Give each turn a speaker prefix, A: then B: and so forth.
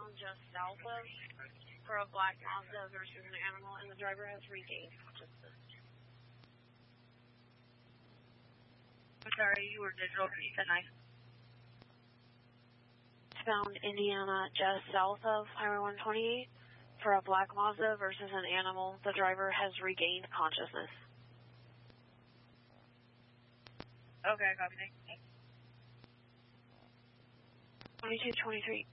A: found just south of for a black Mazda versus an animal, and the driver has regained consciousness.
B: I'm sorry, you were digital. You said nice.
A: Found Indiana just south of Highway 128 for a black Mazda versus an animal. The driver has regained consciousness.
B: Okay, copy. Thanks.
A: 2223.